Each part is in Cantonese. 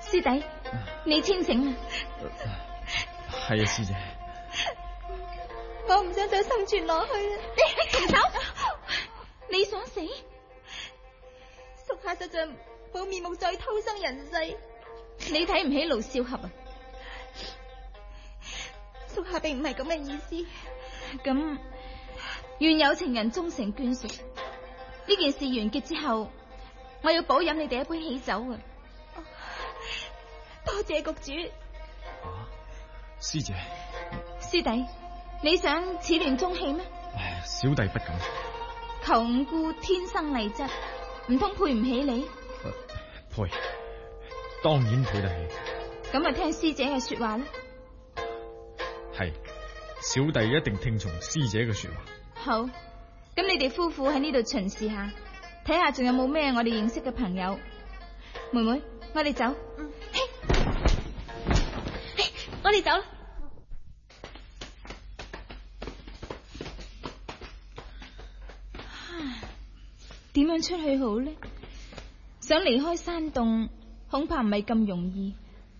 師弟，你清醒啦？ 係啊，師姐。 我唔想再生存落去啦！你停手！你想死？屬下實在冇面目再偷生人世。你睇唔起盧少俠啊？屬下並唔係咁嘅意思。咁願有情人終成眷屬。呢件事完結之後，我要補飲你哋一杯喜酒啊！多謝局主。 師姐。 師弟，你想始亂終棄咩？ 唉，小弟不敢。 求五姑天生麗質，唔通配唔起你？ 配，當然配得起。 咁咪聽師姐嘅說話啦。 係，小弟一定聽從師姐嘅說話。 好，咁你哋夫婦喺呢度巡視下，睇下仲有冇咩我哋認識嘅朋友。妹妹，我哋走。我哋走啦。點樣出去好呢？想離開山洞，恐怕唔係咁容易。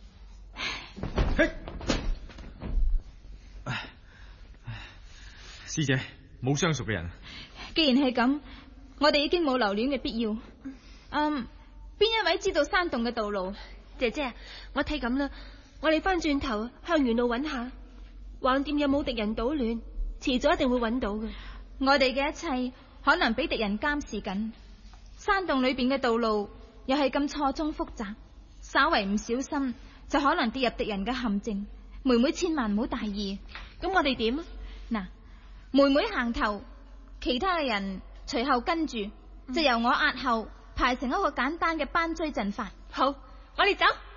師姐，冇相熟嘅人。 既然係咁，我哋已經冇留戀嘅必要。邊一位知道山洞嘅道路？ 姐姐，我睇咁啦，我哋翻轉頭向原路揾下，橫掂有冇敵人搗亂，遲早一定會揾到嘅。 我哋嘅一切可能俾敵人監視緊，山洞裏邊嘅道路又係咁錯綜複雜，稍為唔小心就可能跌入敵人嘅陷阱。妹妹千萬唔好大意。 咁我哋點啊？ 嗱，妹妹行頭，其他嘅人隨後跟住，就由我壓後，排成一個簡單嘅班追陣法。 好，我哋走。